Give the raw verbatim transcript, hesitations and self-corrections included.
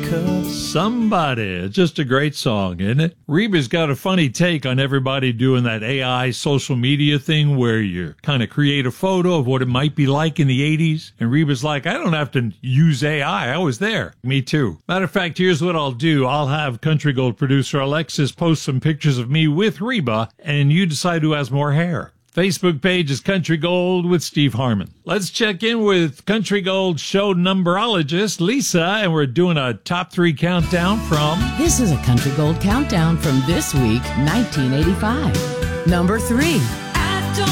America. Somebody. Just a great song, isn't it? Reba's got a funny take on everybody doing that A I social media thing where you kind of create a photo of what it might be like in the eighties. And Reba's like, I don't have to use A I. I was there. Me too. Matter of fact, here's what I'll do. I'll have Country Gold producer Alexis post some pictures of me with Reba, and you decide who has more hair. Facebook page is Country Gold with Steve Harmon. Let's check in with Country Gold show numberologist Lisa, and we're doing a top three countdown from... This is a Country Gold countdown from this week, nineteen eighty-five. Number three.